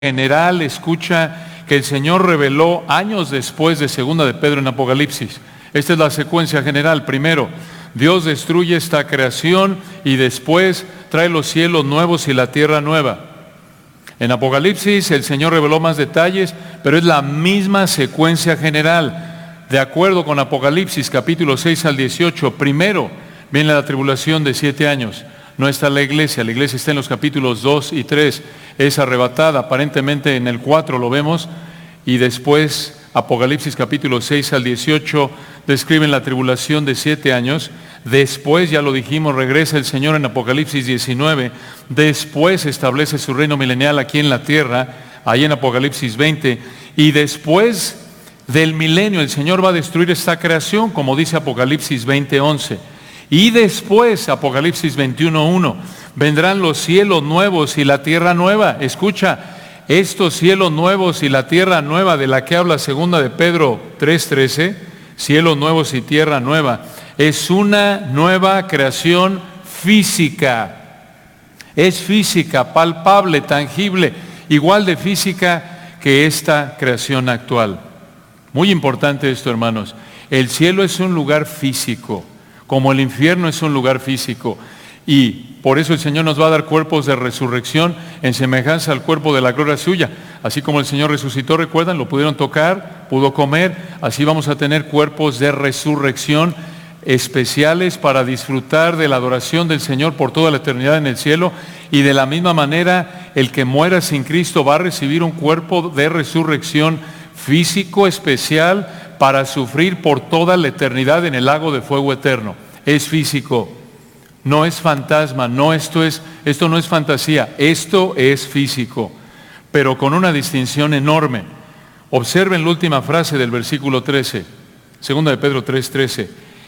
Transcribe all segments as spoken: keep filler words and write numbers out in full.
general, escucha, que el Señor reveló años después de Segunda de Pedro en Apocalipsis. Esta es la secuencia general. Primero, Dios destruye esta creación y después trae los cielos nuevos y la tierra nueva. En Apocalipsis el Señor reveló más detalles, pero es la misma secuencia general. De acuerdo con Apocalipsis capítulo seis al dieciocho, primero viene la tribulación de siete años. No está la iglesia, la iglesia está en los capítulos dos y tres, es arrebatada, aparentemente en el cuatro lo vemos, y después Apocalipsis capítulo seis al dieciocho describen la tribulación de siete años. Después, ya lo dijimos, regresa el Señor en Apocalipsis diecinueve, después establece su reino milenial aquí en la tierra, ahí en Apocalipsis veinte, y después del milenio el Señor va a destruir esta creación, como dice Apocalipsis veinte once. Y después, Apocalipsis veintiuno uno, vendrán los cielos nuevos y la tierra nueva. Escucha, estos cielos nuevos y la tierra nueva de la que habla Segunda de Pedro tres trece, cielos nuevos y tierra nueva, es una nueva creación física. Es física, palpable, tangible, igual de física que esta creación actual. Muy importante esto, hermanos. El cielo es un lugar físico, como el infierno es un lugar físico. Y por eso el Señor nos va a dar cuerpos de resurrección en semejanza al cuerpo de la gloria suya. Así como el Señor resucitó, recuerdan, lo pudieron tocar, pudo comer. Así vamos a tener cuerpos de resurrección especiales para disfrutar de la adoración del Señor por toda la eternidad en el cielo. Y de la misma manera, el que muera sin Cristo va a recibir un cuerpo de resurrección físico especial para sufrir por toda la eternidad en el lago de fuego eterno. Es físico, no es fantasma, no, esto, es, esto no es fantasía, esto es físico, pero con una distinción enorme. Observen la última frase del versículo trece, Segunda de Pedro tres trece.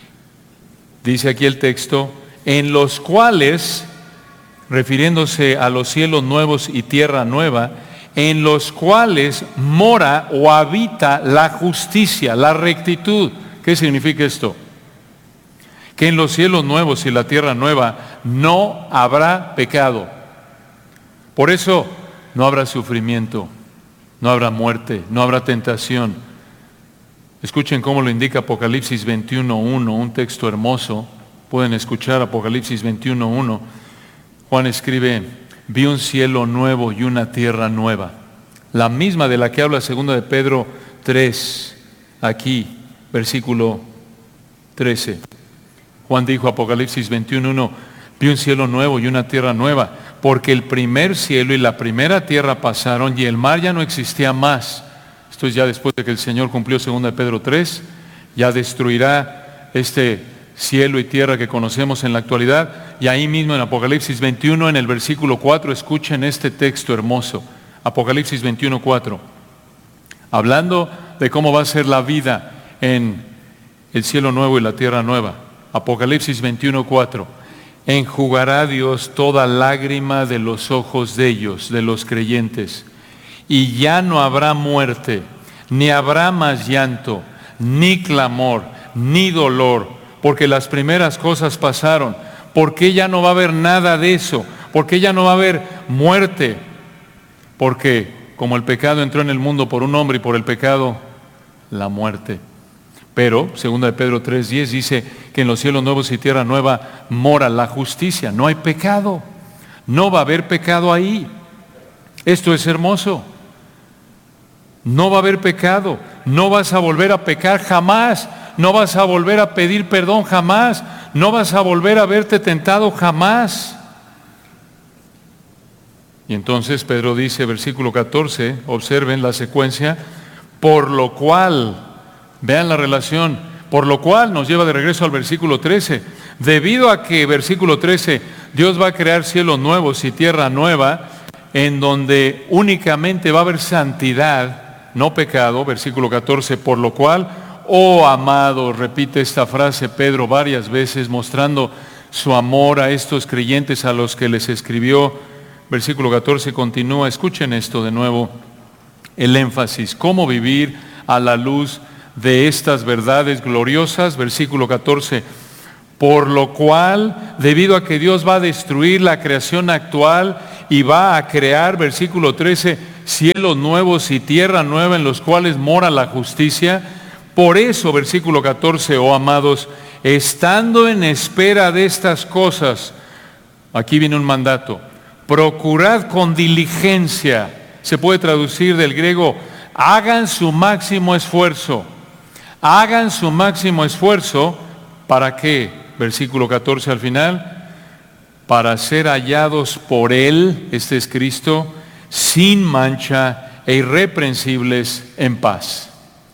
Dice aquí el texto, en los cuales, refiriéndose a los cielos nuevos y tierra nueva, en los cuales mora o habita la justicia, la rectitud. ¿Qué significa esto? Que en los cielos nuevos y la tierra nueva no habrá pecado. Por eso no habrá sufrimiento, no habrá muerte, no habrá tentación. Escuchen cómo lo indica Apocalipsis veintiuno uno, un texto hermoso. Pueden escuchar Apocalipsis veintiuno uno. Juan escribe, vi un cielo nuevo y una tierra nueva. La misma de la que habla Segunda de Pedro tres, aquí, versículo trece. Juan dijo, Apocalipsis veintiuno uno, vi un cielo nuevo y una tierra nueva, porque el primer cielo y la primera tierra pasaron y el mar ya no existía más. Esto es ya después de que el Señor cumplió Segunda de Pedro tres, ya destruirá este cielo y tierra que conocemos en la actualidad. Y ahí mismo en Apocalipsis veintiuno, en el versículo cuatro, escuchen este texto hermoso. Apocalipsis veintiuno cuatro, hablando de cómo va a ser la vida en el cielo nuevo y la tierra nueva. Apocalipsis veintiuno cuatro, enjugará Dios toda lágrima de los ojos de ellos, de los creyentes, y ya no habrá muerte, ni habrá más llanto, ni clamor, ni dolor, porque las primeras cosas pasaron. ¿Por qué ya no va a haber nada de eso? ¿Por qué ya no va a haber muerte? Porque como el pecado entró en el mundo por un hombre y por el pecado la muerte. Pero, Segunda de Pedro tres diez dice que en los cielos nuevos y tierra nueva mora la justicia. No hay pecado. No va a haber pecado ahí. Esto es hermoso. No va a haber pecado. No vas a volver a pecar jamás. No vas a volver a pedir perdón jamás. No vas a volver a verte tentado jamás. Y entonces Pedro dice, versículo catorce, observen la secuencia, por lo cual, vean la relación, por lo cual nos lleva de regreso al versículo trece. Debido a que, versículo trece, Dios va a crear cielos nuevos y tierra nueva, en donde únicamente va a haber santidad, no pecado, versículo catorce, por lo cual, oh amado, repite esta frase Pedro varias veces, mostrando su amor a estos creyentes a los que les escribió. Versículo catorce continúa, escuchen esto de nuevo, el énfasis, cómo vivir a la luz de estas verdades gloriosas. Versículo catorce, por lo cual, debido a que Dios va a destruir la creación actual y va a crear, versículo trece, cielos nuevos y tierra nueva en los cuales mora la justicia. Por eso, versículo catorce, oh amados, estando en espera de estas cosas, aquí viene un mandato, procurad con diligencia, se puede traducir del griego, hagan su máximo esfuerzo, hagan su máximo esfuerzo, ¿para qué? Versículo catorce al final, para ser hallados por Él, este es Cristo, sin mancha e irreprensibles en paz.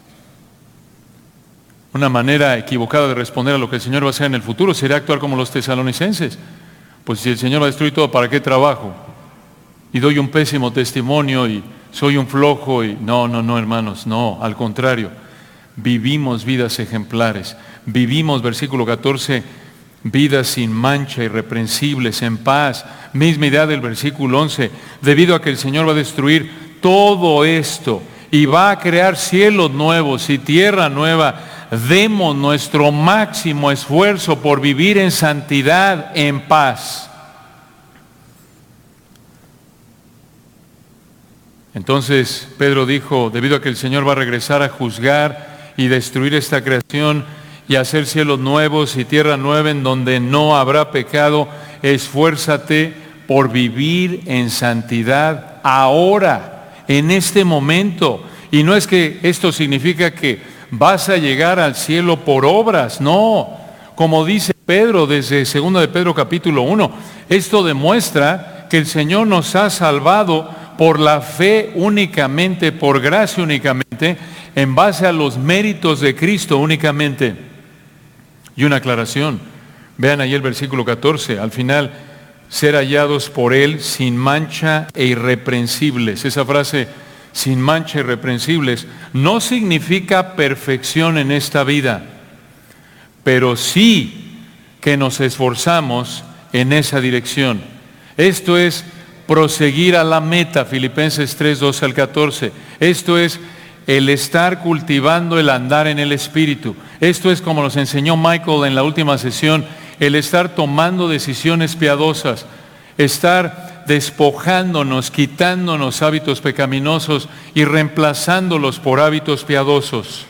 Una manera equivocada de responder a lo que el Señor va a hacer en el futuro sería actuar como los tesalonicenses. Pues si el Señor va a destruir todo, ¿para qué trabajo? Y doy un pésimo testimonio y soy un flojo y... No, no, no, hermanos, no, al contrario. Vivimos vidas ejemplares. Vivimos, versículo catorce, vidas sin mancha, irreprensibles, en paz. Misma idea del versículo once. Debido a que el Señor va a destruir todo esto y va a crear cielos nuevos y tierra nueva, demos nuestro máximo esfuerzo por vivir en santidad, en paz. Entonces Pedro dijo, debido a que el Señor va a regresar a juzgar y destruir esta creación y hacer cielos nuevos y tierra nueva en donde no habrá pecado, esfuérzate por vivir en santidad ahora, en este momento. Y no es que esto significa que vas a llegar al cielo por obras, no. Como dice Pedro desde segunda de Pedro capítulo uno, esto demuestra que el Señor nos ha salvado por la fe únicamente, por gracia únicamente, en base a los méritos de Cristo únicamente. Y una aclaración, vean ahí el versículo catorce, al final, ser hallados por Él sin mancha e irreprensibles. Esa frase, sin mancha e irreprensibles, no significa perfección en esta vida, pero sí que nos esforzamos en esa dirección. Esto es proseguir a la meta, Filipenses tres, doce al catorce. Esto es el estar cultivando el andar en el Espíritu. Esto es, como nos enseñó Michael en la última sesión, el estar tomando decisiones piadosas, estar despojándonos, quitándonos hábitos pecaminosos y reemplazándolos por hábitos piadosos.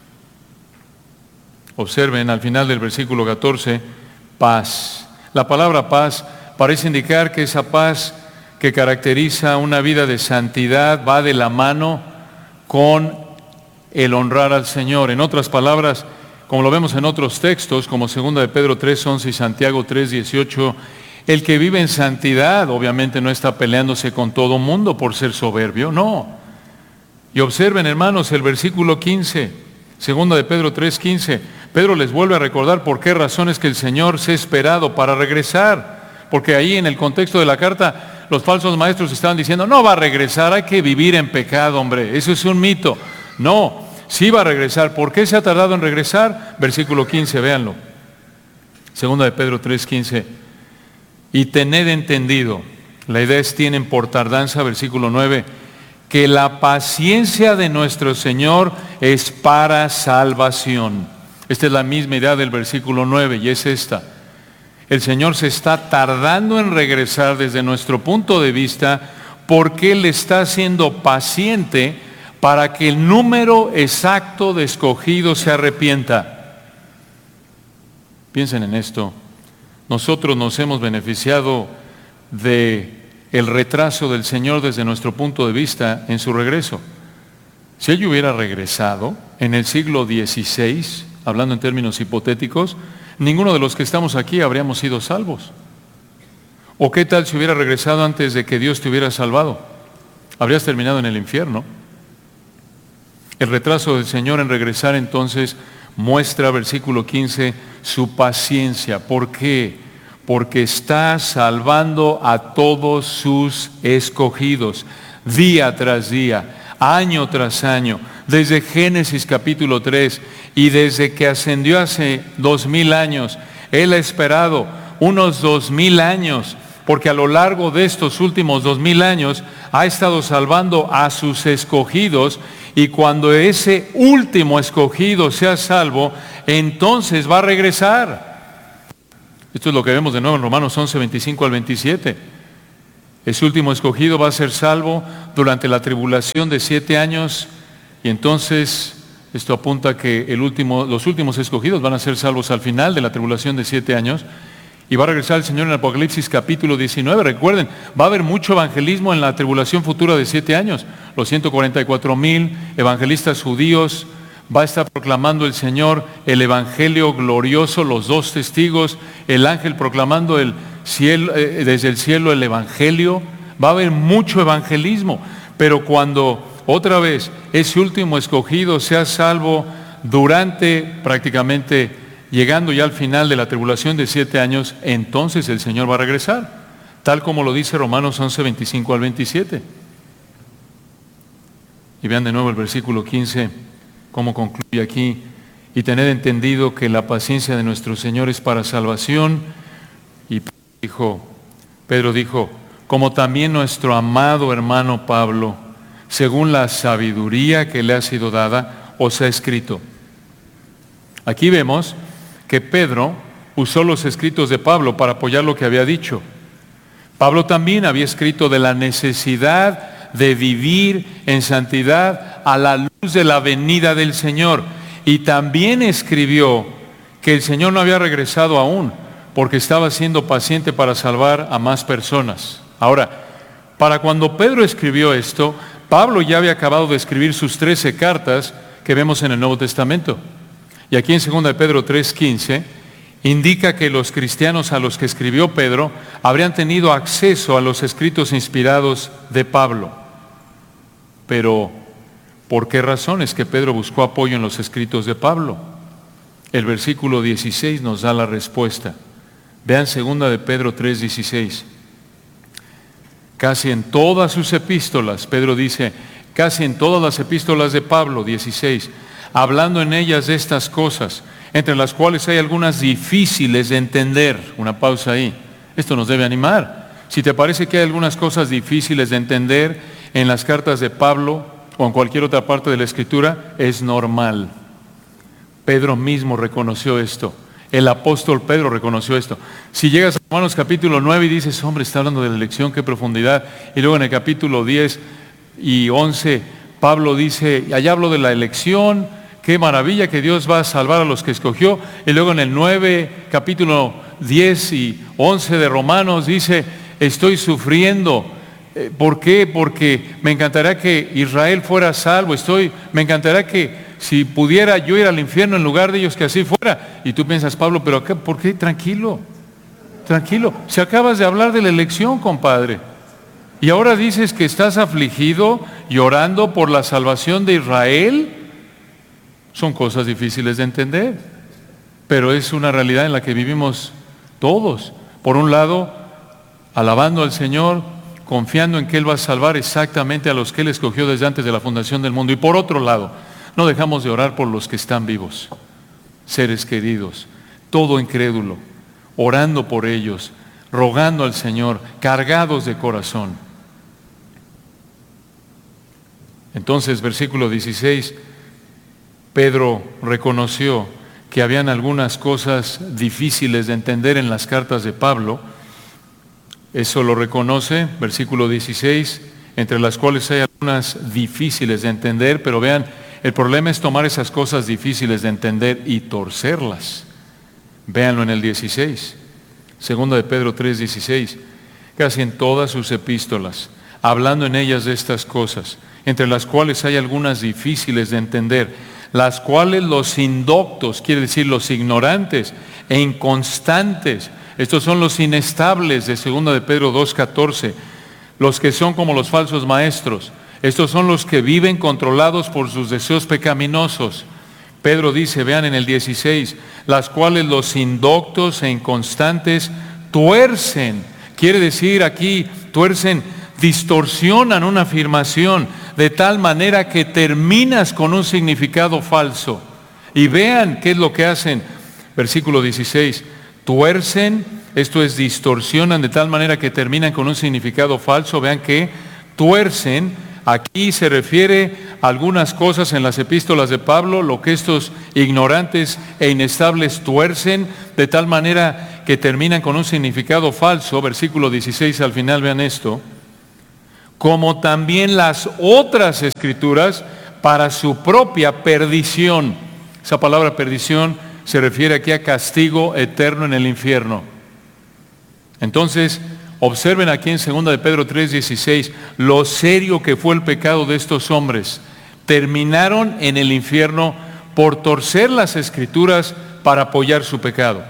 Observen al final del versículo catorce, paz. La palabra paz parece indicar que esa paz que caracteriza una vida de santidad va de la mano con el honrar al Señor. En otras palabras, como lo vemos en otros textos, como segunda de Pedro tres, once y Santiago tres, dieciocho, el que vive en santidad obviamente no está peleándose con todo mundo por ser soberbio, no. Y observen, hermanos, el versículo quince, segunda de Pedro tres, quince. Pedro les vuelve a recordar por qué razones que el Señor se ha esperado para regresar. Porque ahí en el contexto de la carta, los falsos maestros estaban diciendo, no va a regresar, hay que vivir en pecado, hombre, eso es un mito. No, sí va a regresar. ¿Por qué se ha tardado en regresar? Versículo quince, véanlo. Segunda de Pedro tres, quince. Y tened entendido, la idea es tienen por tardanza, versículo nueve, que la paciencia de nuestro Señor es para salvación. Esta es la misma idea del versículo nueve y es esta. El Señor se está tardando en regresar desde nuestro punto de vista porque Él está siendo paciente para que el número exacto de escogidos se arrepienta. Piensen en esto. Nosotros nos hemos beneficiado de el retraso del Señor desde nuestro punto de vista en su regreso. Si Él hubiera regresado en el siglo dieciséis, hablando en términos hipotéticos, ninguno de los que estamos aquí habríamos sido salvos. ¿O qué tal si hubiera regresado antes de que Dios te hubiera salvado? Habrías terminado en el infierno. El retraso del Señor en regresar entonces muestra, versículo quince, su paciencia. ¿Por qué? Porque está salvando a todos sus escogidos, día tras día, año tras año, desde Génesis capítulo tres, y desde que ascendió hace dos mil años, Él ha esperado unos dos mil años, porque a lo largo de estos últimos dos mil años ha estado salvando a sus escogidos, y cuando ese último escogido sea salvo, entonces va a regresar. Esto es lo que vemos de nuevo en Romanos once, veinticinco al veintisiete. Ese último escogido va a ser salvo durante la tribulación de siete años, y entonces esto apunta a que el último, los últimos escogidos van a ser salvos al final de la tribulación de siete años, y va a regresar el Señor en Apocalipsis capítulo diecinueve. Recuerden, va a haber mucho evangelismo en la tribulación futura de siete años. Los ciento cuarenta y cuatro mil evangelistas judíos, va a estar proclamando el Señor el evangelio glorioso, los dos testigos, el ángel proclamando el cielo, eh, desde el cielo el evangelio. Va a haber mucho evangelismo, pero cuando otra vez ese último escogido sea salvo durante prácticamente llegando ya al final de la tribulación de siete años, entonces el Señor va a regresar, tal como lo dice Romanos once, veinticinco al veintisiete. Y vean de nuevo el versículo quince, cómo concluye aquí: y tened entendido que la paciencia de nuestro Señor es para salvación. Y dijo, Pedro dijo, como también nuestro amado hermano Pablo, según la sabiduría que le ha sido dada, os ha escrito. Aquí vemos que Pedro usó los escritos de Pablo para apoyar lo que había dicho. Pablo también había escrito de la necesidad de vivir en santidad a la luz de la venida del Señor. Y también escribió que el Señor no había regresado aún, porque estaba siendo paciente para salvar a más personas. Ahora, para cuando Pedro escribió esto, Pablo ya había acabado de escribir sus trece cartas que vemos en el Nuevo Testamento. Y aquí en segunda de Pedro tres quince indica que los cristianos a los que escribió Pedro habrían tenido acceso a los escritos inspirados de Pablo. Pero, ¿por qué razón es que Pedro buscó apoyo en los escritos de Pablo? El versículo dieciséis nos da la respuesta. Vean segunda de Pedro tres dieciséis. Casi en todas sus epístolas, Pedro dice, casi en todas las epístolas de Pablo, dieciséis, hablando en ellas de estas cosas, entre las cuales hay algunas difíciles de entender. Una pausa ahí. Esto nos debe animar. Si te parece que hay algunas cosas difíciles de entender en las cartas de Pablo o en cualquier otra parte de la Escritura, es normal. Pedro mismo reconoció esto. El apóstol Pedro reconoció esto. Si llegas a Romanos capítulo nueve y dices, hombre, está hablando de la elección, qué profundidad. Y luego en el capítulo diez y once, Pablo dice, allá hablo de la elección, qué maravilla que Dios va a salvar a los que escogió. Y luego en el nueve, capítulo diez y once de Romanos dice, estoy sufriendo. ¿Por qué? Porque me encantaría que Israel fuera salvo. Estoy, me encantaría que si pudiera yo ir al infierno en lugar de ellos, que así fuera. Y tú piensas, Pablo, pero acá, ¿por qué? Tranquilo, tranquilo. Si acabas de hablar de la elección, compadre. Y ahora dices que estás afligido, llorando por la salvación de Israel. Son cosas difíciles de entender, pero es una realidad en la que vivimos todos. Por un lado, alabando al Señor, confiando en que Él va a salvar exactamente a los que Él escogió desde antes de la fundación del mundo. Y por otro lado, no dejamos de orar por los que están vivos, seres queridos, todo incrédulo, orando por ellos, rogando al Señor, cargados de corazón. Entonces, versículo dieciséis, Pedro reconoció que habían algunas cosas difíciles de entender en las cartas de Pablo. Eso lo reconoce, versículo dieciséis, entre las cuales hay algunas difíciles de entender, pero vean, el problema es tomar esas cosas difíciles de entender y torcerlas. Véanlo en el dieciséis, segunda de Pedro tres dieciséis, casi en todas sus epístolas, hablando en ellas de estas cosas, entre las cuales hay algunas difíciles de entender, las cuales los indoctos, quiere decir los ignorantes e inconstantes, estos son los inestables de segunda de Pedro dos catorce, los que son como los falsos maestros, estos son los que viven controlados por sus deseos pecaminosos. Pedro dice, vean en el dieciséis, las cuales los indoctos e inconstantes tuercen, quiere decir aquí, tuercen, distorsionan una afirmación de tal manera que terminas con un significado falso. Y vean qué es lo que hacen. Versículo dieciséis, tuercen, esto es, distorsionan de tal manera que terminan con un significado falso. Vean que tuercen, aquí se refiere a algunas cosas en las epístolas de Pablo, lo que estos ignorantes e inestables tuercen de tal manera que terminan con un significado falso. Versículo dieciséis al final, vean esto. como también las otras escrituras para su propia perdición. Esa palabra perdición se refiere aquí a castigo eterno en el infierno. Entonces, observen aquí en segunda de Pedro tres dieciséis lo serio que fue el pecado de estos hombres. Terminaron en el infierno por torcer las escrituras para apoyar su pecado.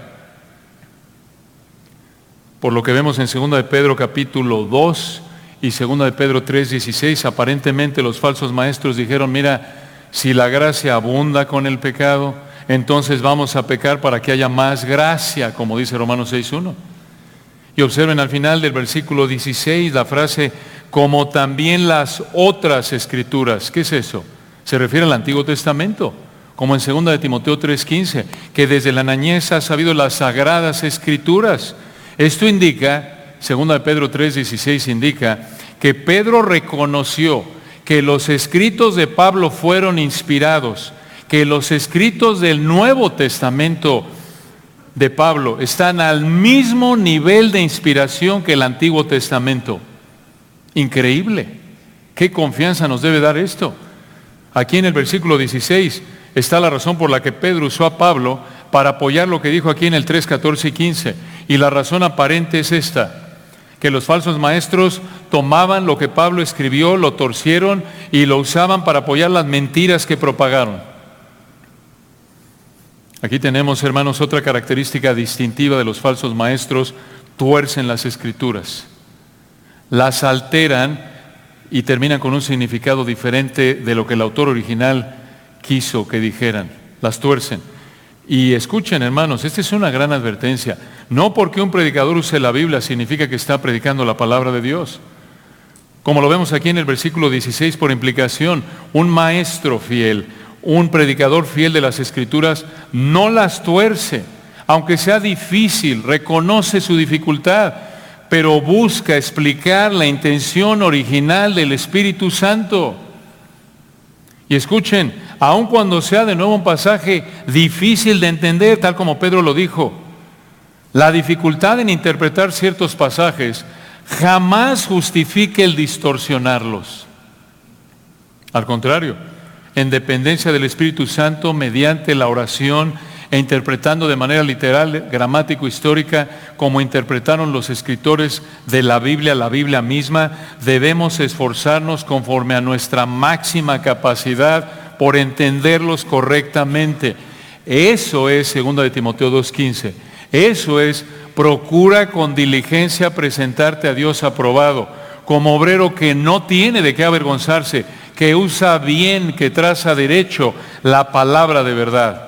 Por lo que vemos en segunda de Pedro capítulo dos y segunda de Pedro tres dieciséis, aparentemente los falsos maestros dijeron, mira, si la gracia abunda con el pecado, entonces vamos a pecar para que haya más gracia, como dice Romanos seis uno. Y observen al final del versículo dieciséis la frase, como también las otras escrituras. ¿Qué es eso? Se refiere al Antiguo Testamento, como en segunda de Timoteo tres quince, que desde la niñez ha sabido las sagradas escrituras. Esto indica, segunda de Pedro tres dieciséis indica, que Pedro reconoció que los escritos de Pablo fueron inspirados, que los escritos del Nuevo Testamento de Pablo están al mismo nivel de inspiración que el Antiguo Testamento. Increíble. ¿Qué confianza nos debe dar esto? Aquí en el versículo dieciséis está la razón por la que Pedro usó a Pablo para apoyar lo que dijo aquí en el tres, catorce y quince. Y la razón aparente es esta, que los falsos maestros tomaban lo que Pablo escribió, lo torcieron y lo usaban para apoyar las mentiras que propagaron. Aquí tenemos, hermanos, otra característica distintiva de los falsos maestros: tuercen las escrituras, las alteran y terminan con un significado diferente de lo que el autor original quiso que dijeran. Las tuercen. Y escuchen, hermanos, esta es una gran advertencia. No porque un predicador use la Biblia significa que está predicando la palabra de Dios. Como lo vemos aquí en el versículo dieciséis, por implicación, un maestro fiel, un predicador fiel de las Escrituras, no las tuerce. Aunque sea difícil, reconoce su dificultad, pero busca explicar la intención original del Espíritu Santo. Y escuchen, aun cuando sea de nuevo un pasaje difícil de entender, tal como Pedro lo dijo, la dificultad en interpretar ciertos pasajes jamás justifique el distorsionarlos. Al contrario, en dependencia del Espíritu Santo, mediante la oración e interpretando de manera literal, gramático-histórica, como interpretaron los escritores de la Biblia, la Biblia misma, debemos esforzarnos conforme a nuestra máxima capacidad por entenderlos correctamente. Eso es segunda de Timoteo dos quince. Eso es, procura con diligencia presentarte a Dios aprobado, como obrero que no tiene de qué avergonzarse, que usa bien, que traza derecho la palabra de verdad.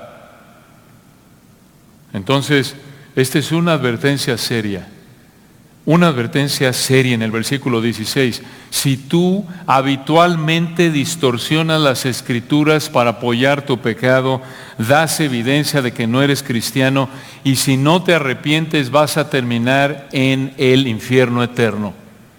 Entonces, esta es una advertencia seria. Una advertencia seria en el versículo dieciséis. Si tú habitualmente distorsionas las escrituras para apoyar tu pecado, das evidencia de que no eres cristiano, y si no te arrepientes vas a terminar en el infierno eterno.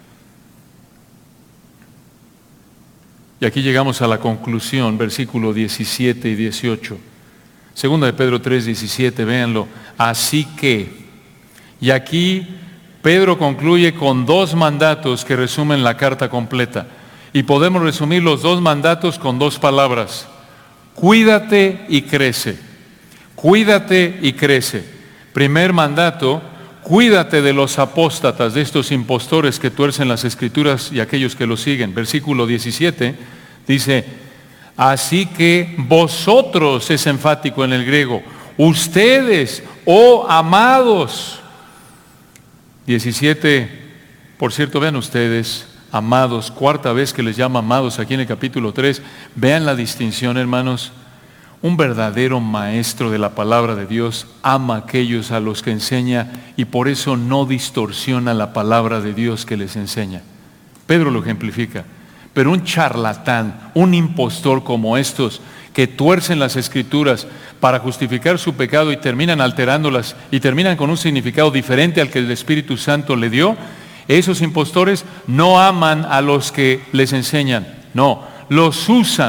Y aquí llegamos a la conclusión, versículo diecisiete y dieciocho. Segunda de Pedro tres diecisiete, véanlo. Así que, y aquí Pedro concluye con dos mandatos que resumen la carta completa. Y podemos resumir los dos mandatos con dos palabras: cuídate y crece. Cuídate y crece. Primer mandato: cuídate de los apóstatas, de estos impostores que tuercen las escrituras y aquellos que los siguen. Versículo diecisiete dice: así que vosotros, es enfático en el griego, ustedes, oh amados. diecisiete, por cierto, vean ustedes, amados, cuarta vez que les llama amados aquí en el capítulo tres. Vean la distinción, hermanos. Un verdadero maestro de la palabra de Dios ama a aquellos a los que enseña, y por eso no distorsiona la palabra de Dios que les enseña. Pedro lo ejemplifica. Pero un charlatán, un impostor como estos, que tuercen las escrituras para justificar su pecado y terminan alterándolas y terminan con un significado diferente al que el Espíritu Santo le dio, esos impostores no aman a los que les enseñan, no, los usan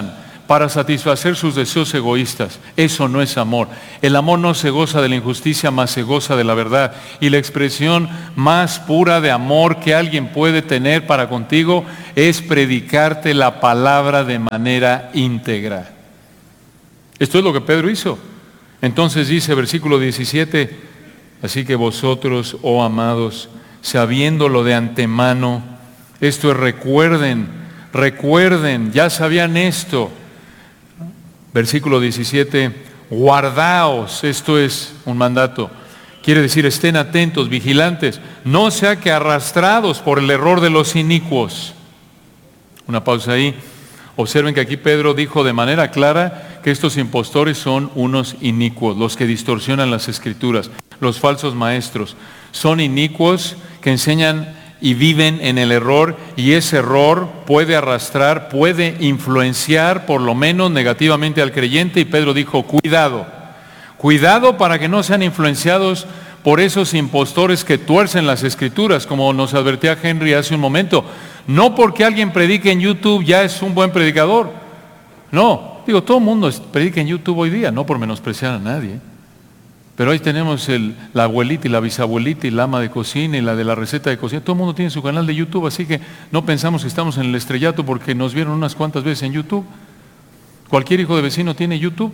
para satisfacer sus deseos egoístas. Eso no es amor. El amor no se goza de la injusticia, más se goza de la verdad. Y la expresión más pura de amor que alguien puede tener para contigo es predicarte la palabra de manera íntegra. Esto es lo que Pedro hizo. Entonces dice, versículo diecisiete, así que vosotros, oh amados, sabiéndolo de antemano, esto es, recuerden, recuerden, ya sabían esto. Versículo diecisiete, guardaos, esto es un mandato. Quiere decir, estén atentos, vigilantes, no sea que arrastrados por el error de los inicuos. Una pausa ahí. Observen que aquí Pedro dijo de manera clara que estos impostores son unos inicuos, los que distorsionan las escrituras, los falsos maestros. Son inicuos que enseñan y viven en el error, y ese error puede arrastrar, puede influenciar por lo menos negativamente al creyente. Y Pedro dijo, cuidado, cuidado para que no sean influenciados por esos impostores que tuercen las escrituras, como nos advertía Henry hace un momento. No porque alguien predique en YouTube ya es un buen predicador. No, digo, todo el mundo predica en YouTube hoy día, no por menospreciar a nadie. Pero ahí tenemos el, la abuelita y la bisabuelita y la ama de cocina y la de la receta de cocina. Todo el mundo tiene su canal de YouTube, así que no pensamos que estamos en el estrellato porque nos vieron unas cuantas veces en YouTube. Cualquier hijo de vecino tiene YouTube.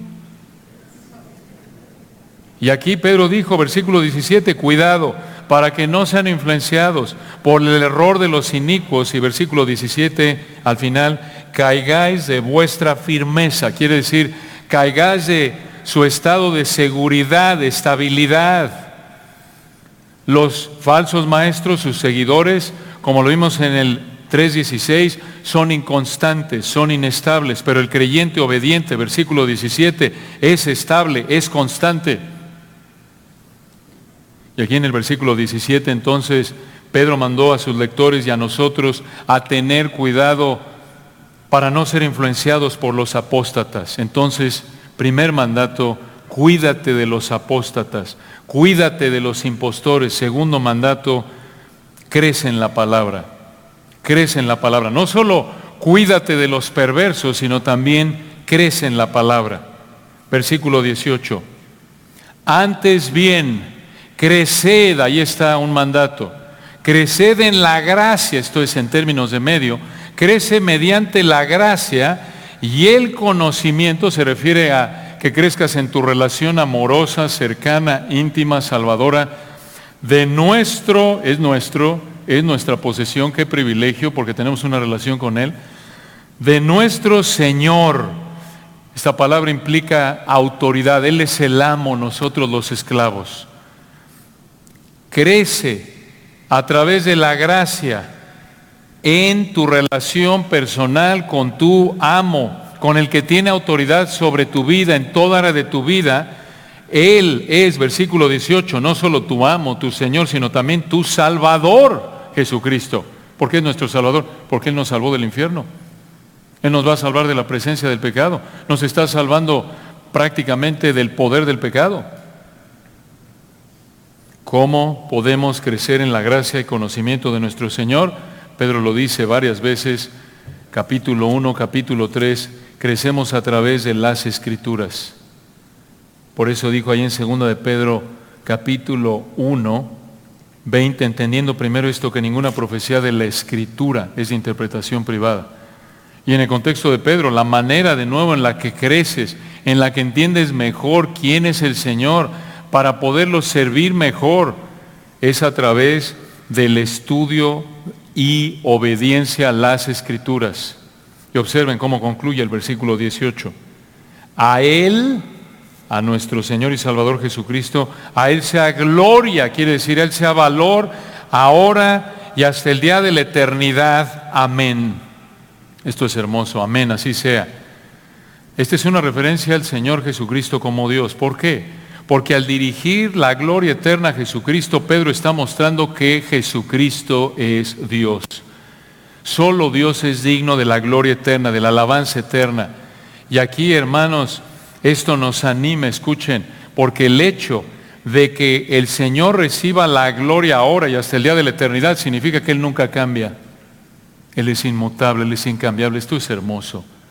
Y aquí Pedro dijo, versículo diecisiete, cuidado, para que no sean influenciados por el error de los inicuos. Y versículo diecisiete, al final, caigáis de vuestra firmeza. Quiere decir, caigáis de su estado de seguridad, de estabilidad. Los falsos maestros, sus seguidores, como lo vimos en el tres dieciséis, son inconstantes, son inestables, pero el creyente obediente, versículo diecisiete, es estable, es constante. Y aquí en el versículo diecisiete, entonces, Pedro mandó a sus lectores y a nosotros a tener cuidado para no ser influenciados por los apóstatas. Entonces, primer mandato, cuídate de los apóstatas, cuídate de los impostores. Segundo mandato, crece en la palabra, crece en la palabra. No solo cuídate de los perversos, sino también crece en la palabra. Versículo dieciocho, antes bien, creced, ahí está un mandato, creced en la gracia, esto es en términos de medio, crece mediante la gracia. Y el conocimiento se refiere a que crezcas en tu relación amorosa, cercana, íntima, salvadora, de nuestro, es nuestro, es nuestra posesión, qué privilegio, porque tenemos una relación con Él, de nuestro Señor. Esta palabra implica autoridad, Él es el amo, nosotros los esclavos. Crece a través de la gracia en tu relación personal con tu amo, con el que tiene autoridad sobre tu vida, en toda área de tu vida. Él es, versículo dieciocho, no solo tu amo, tu Señor, sino también tu Salvador, Jesucristo. ¿Por qué es nuestro Salvador? Porque Él nos salvó del infierno. Él nos va a salvar de la presencia del pecado. Nos está salvando prácticamente del poder del pecado. ¿Cómo podemos crecer en la gracia y conocimiento de nuestro Señor? Pedro lo dice varias veces, capítulo uno, capítulo tres, crecemos a través de las Escrituras. Por eso dijo ahí en segunda de Pedro, capítulo uno, veinte, entendiendo primero esto, que ninguna profecía de la Escritura es de interpretación privada. Y en el contexto de Pedro, la manera de nuevo en la que creces, en la que entiendes mejor quién es el Señor, para poderlo servir mejor, es a través del estudio y obediencia a las Escrituras. Y observen cómo concluye el versículo dieciocho. A Él, a nuestro Señor y Salvador Jesucristo, a Él sea gloria, quiere decir, a Él sea valor, ahora y hasta el día de la eternidad. Amén. Esto es hermoso, amén, así sea. Esta es una referencia al Señor Jesucristo como Dios. ¿Por qué? Porque al dirigir la gloria eterna a Jesucristo, Pedro está mostrando que Jesucristo es Dios. Solo Dios es digno de la gloria eterna, de la alabanza eterna. Y aquí, hermanos, esto nos anima, escuchen, porque el hecho de que el Señor reciba la gloria ahora y hasta el día de la eternidad significa que Él nunca cambia. Él es inmutable, Él es incambiable. Esto es hermoso.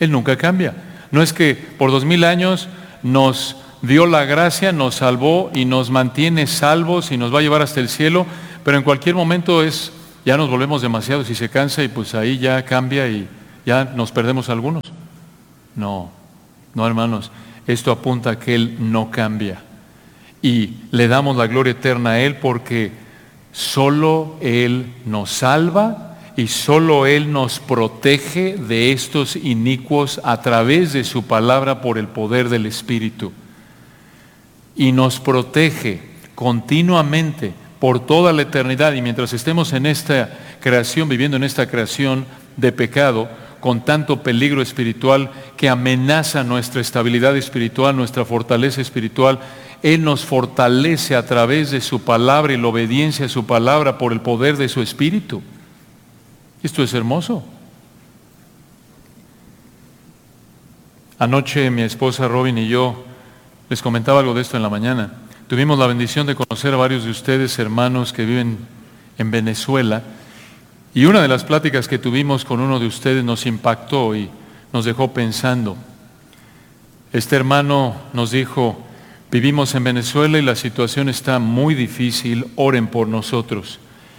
Él nunca cambia. No es que por dos mil años nos dio la gracia, nos salvó y nos mantiene salvos y nos va a llevar hasta el cielo, pero en cualquier momento es, ya nos volvemos demasiados y se cansa y pues ahí ya cambia y ya nos perdemos algunos. No, no hermanos, esto apunta a que Él no cambia. Y le damos la gloria eterna a Él porque solo Él nos salva y solo Él nos protege de estos inicuos a través de su palabra por el poder del Espíritu. Y nos protege continuamente por toda la eternidad. Y mientras estemos en esta creación, viviendo en esta creación de pecado, con tanto peligro espiritual que amenaza nuestra estabilidad espiritual, nuestra fortaleza espiritual, Él nos fortalece a través de su palabra y la obediencia a su palabra por el poder de su Espíritu. Esto es hermoso. Anoche mi esposa Robin y yo, les comentaba algo de esto en la mañana, tuvimos la bendición de conocer a varios de ustedes, hermanos que viven en Venezuela, y una de las pláticas que tuvimos con uno de ustedes nos impactó y nos dejó pensando. Este hermano nos dijo: vivimos en Venezuela y la situación está muy difícil, oren por nosotros.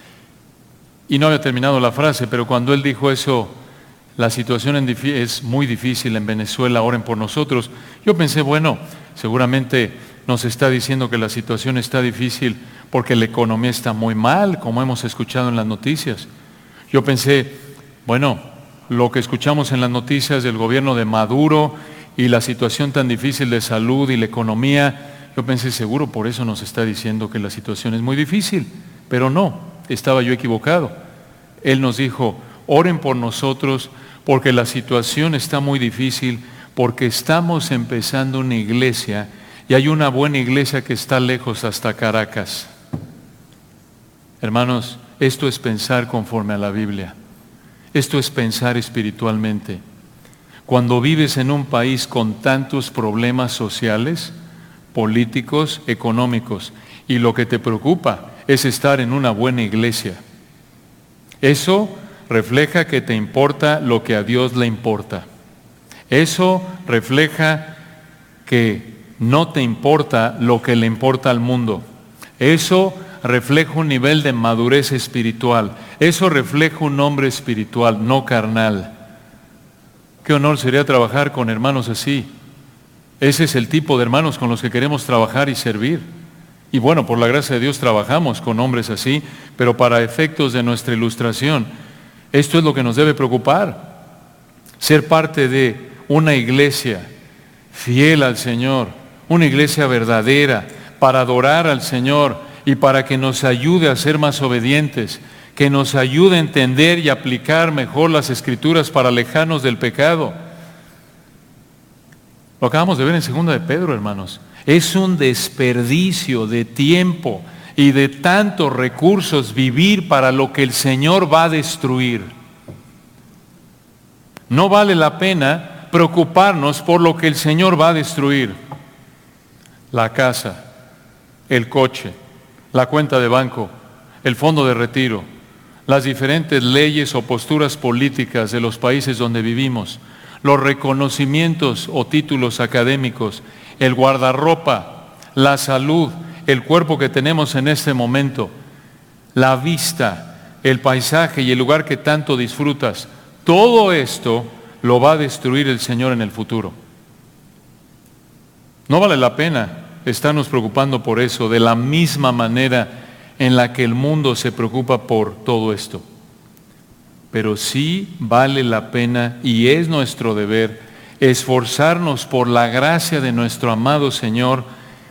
Y no había terminado la frase, pero cuando él dijo eso, la situación en dif- es muy difícil en Venezuela, oren por nosotros, yo pensé, bueno, seguramente nos está diciendo que la situación está difícil porque la economía está muy mal, como hemos escuchado en las noticias. Yo pensé, bueno, lo que escuchamos en las noticias del gobierno de Maduro y la situación tan difícil de salud y la economía, yo pensé, seguro por eso nos está diciendo que la situación es muy difícil, pero no, estaba yo equivocado. Él nos dijo, oren por nosotros porque la situación está muy difícil, porque estamos empezando una iglesia y hay una buena iglesia que está lejos hasta Caracas. Hermanos, esto es pensar conforme a la Biblia. Esto es pensar espiritualmente. Cuando vives en un país con tantos problemas sociales, políticos, económicos, y lo que te preocupa es estar en una buena iglesia, eso refleja que te importa lo que a Dios le importa. Eso refleja que no te importa lo que le importa al mundo. Eso refleja un nivel de madurez espiritual. Eso refleja un hombre espiritual, no carnal. Qué honor sería trabajar con hermanos así. Ese es el tipo de hermanos con los que queremos trabajar y servir. Y bueno, por la gracia de Dios trabajamos con hombres así, pero para efectos de nuestra ilustración, esto es lo que nos debe preocupar. Ser parte de una iglesia fiel al Señor, una iglesia verdadera para adorar al Señor y para que nos ayude a ser más obedientes, que nos ayude a entender y aplicar mejor las Escrituras para alejarnos del pecado. Lo acabamos de ver en segunda de Pedro, hermanos. Es un desperdicio de tiempo y de tantos recursos vivir para lo que el Señor va a destruir. No vale la pena preocuparnos por lo que el Señor va a destruir. La casa, el coche, la cuenta de banco, el fondo de retiro, las diferentes leyes o posturas políticas de los países donde vivimos, los reconocimientos o títulos académicos, el guardarropa, la salud, el cuerpo que tenemos en este momento, la vista, el paisaje y el lugar que tanto disfrutas, todo esto lo va a destruir el Señor en el futuro. No vale la pena estarnos preocupando por eso de la misma manera en la que el mundo se preocupa por todo esto. Pero sí vale la pena y es nuestro deber esforzarnos por la gracia de nuestro amado Señor,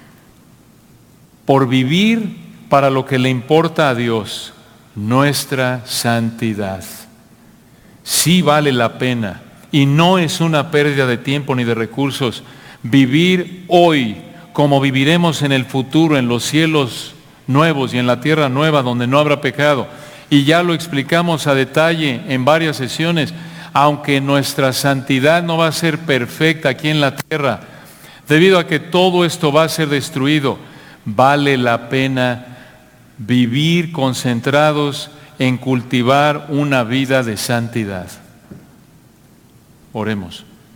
por vivir para lo que le importa a Dios, nuestra santidad. Sí vale la pena y no es una pérdida de tiempo ni de recursos vivir hoy como viviremos en el futuro, en los cielos nuevos y en la tierra nueva donde no habrá pecado. Y ya lo explicamos a detalle en varias sesiones. Aunque nuestra santidad no va a ser perfecta aquí en la tierra, debido a que todo esto va a ser destruido, vale la pena vivir concentrados en cultivar una vida de santidad. Oremos.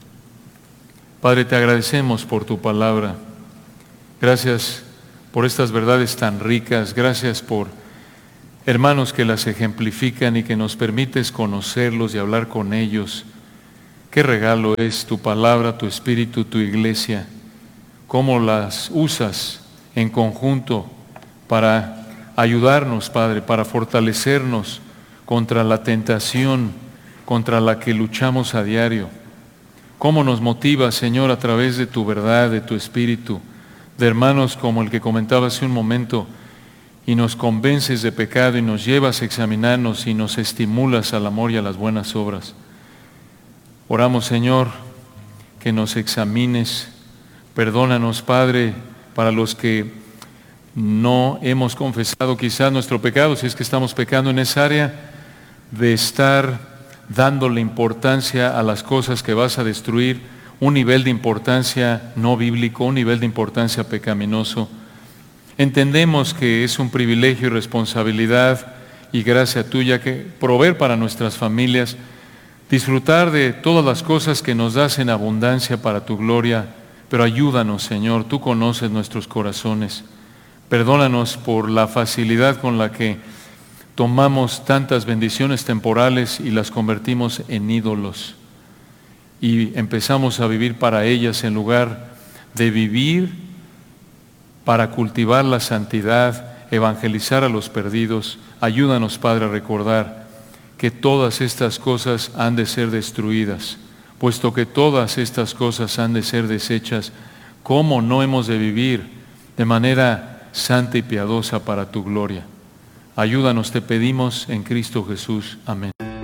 Padre, te agradecemos por tu palabra. Gracias por estas verdades tan ricas. Gracias por hermanos que las ejemplifican y que nos permites conocerlos y hablar con ellos. Qué regalo es tu palabra, tu espíritu, tu iglesia. Cómo las usas en conjunto para ayudarnos, Padre, para fortalecernos contra la tentación contra la que luchamos a diario. Cómo nos motiva, Señor, a través de tu verdad, de tu espíritu, de hermanos como el que comentaba hace un momento, y nos convences de pecado y nos llevas a examinarnos y nos estimulas al amor y a las buenas obras. Oramos, Señor, que nos examines. Perdónanos, Padre, para los que no hemos confesado quizás nuestro pecado, si es que estamos pecando en esa área, de estar dándole importancia a las cosas que vas a destruir, un nivel de importancia no bíblico, un nivel de importancia pecaminoso. Entendemos que es un privilegio y responsabilidad y gracia tuya que proveer para nuestras familias, disfrutar de todas las cosas que nos das en abundancia para tu gloria, pero ayúdanos, Señor, tú conoces nuestros corazones. Perdónanos por la facilidad con la que tomamos tantas bendiciones temporales y las convertimos en ídolos y empezamos a vivir para ellas en lugar de vivir para cultivar la santidad, evangelizar a los perdidos. Ayúdanos, Padre, a recordar que todas estas cosas han de ser destruidas, puesto que todas estas cosas han de ser desechas. ¿Cómo no hemos de vivir de manera santa y piadosa para tu gloria? Ayúdanos, te pedimos en Cristo Jesús. Amén.